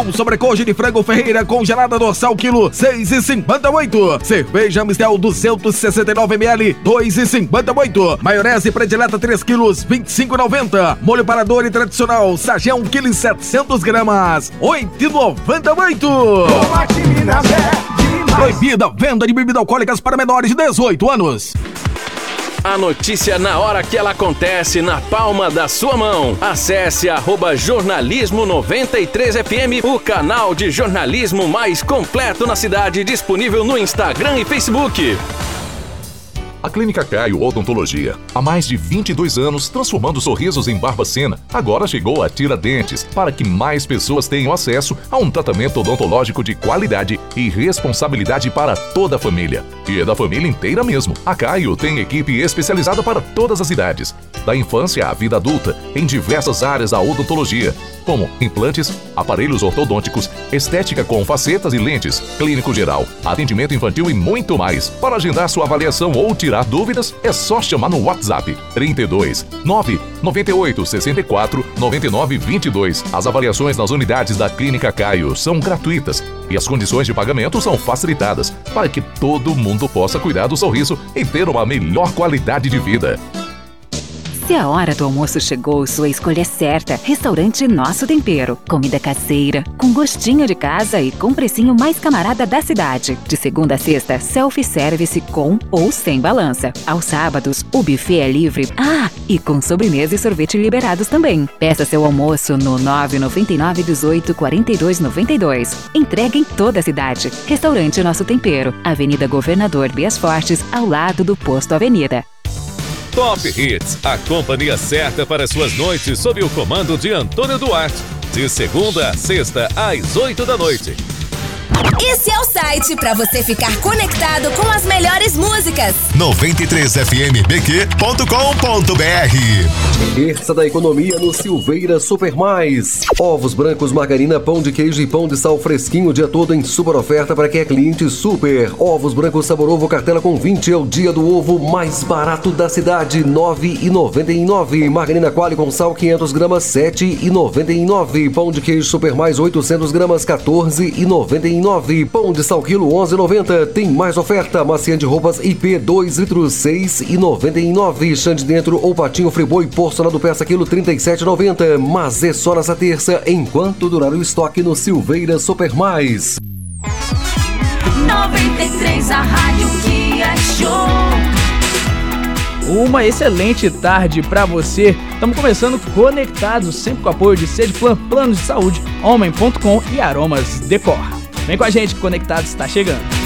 Sobrecoxa de frango Ferreira congelada dorsal quilo 6,58. Cerveja Mistel 269ml 2,58. Maionese predileta 3 quilos 25,90. Molho parador e tradicional Sajão 1 kg 700 gramas 8,98. Proibida venda de bebidas alcoólicas para menores de 18 anos. A notícia na hora que ela acontece, na palma da sua mão. Acesse @jornalismo93fm, o canal de jornalismo mais completo na cidade, disponível no Instagram e Facebook. A Clínica Caio Odontologia, há mais de 22 anos transformando sorrisos em Barbacena, agora chegou a Tiradentes, para que mais pessoas tenham acesso a um tratamento odontológico de qualidade e responsabilidade para toda a família. E é da família inteira mesmo. A Caio tem equipe especializada para todas as idades, da infância à vida adulta, em diversas áreas da odontologia, como implantes, aparelhos ortodônticos, estética com facetas e lentes, clínico geral, atendimento infantil e muito mais. Para agendar sua avaliação ou tirar dúvidas, é só chamar no WhatsApp 32 998 64 99 22. As avaliações nas unidades da Clínica Caio são gratuitas e as condições de pagamento são facilitadas para que todo mundo possa cuidar do sorriso e ter uma melhor qualidade de vida. Se a hora do almoço chegou, sua escolha é certa. Restaurante Nosso Tempero. Comida caseira, com gostinho de casa e com precinho mais camarada da cidade. De segunda a sexta, self-service com ou sem balança. Aos sábados, o buffet é livre. E com sobremesa e sorvete liberados também. Peça seu almoço no 999 18 42 92. Entrega em toda a cidade. Restaurante Nosso Tempero. Avenida Governador Bias Fortes, ao lado do Posto Avenida. Top Hits, a companhia certa para suas noites sob o comando de Antônio Duarte. De segunda a sexta, às 8 da noite. Esse é o site para você ficar conectado com as melhores músicas. 93fmbq.com.br. Terça da economia no Silveira Super Mais. Ovos brancos, margarina, pão de queijo e pão de sal fresquinho o dia todo em super oferta para quem é cliente super. Ovos brancos sabor ovo cartela com 20 é o dia do ovo mais barato da cidade, R$ 9,99. Margarina Qualy com sal 500 gramas, R$ 7,99. Pão de queijo Super Mais 800 gramas, R$ 14,99. Pão de sal quilo 11,90. Tem mais oferta. Macia de roupas IP 2 litros 6,99. Chã de dentro ou patinho Friboi porcelanato peça quilo 37,90. Mas é só nessa terça enquanto durar o estoque no Silveira Super Mais. 93, a rádio que é show. Uma excelente tarde para você. Estamos começando conectados, sempre com o apoio de Sedplan, Planos de Saúde, Homem.com e Aromas Decor. Vem com a gente, Conectados está chegando.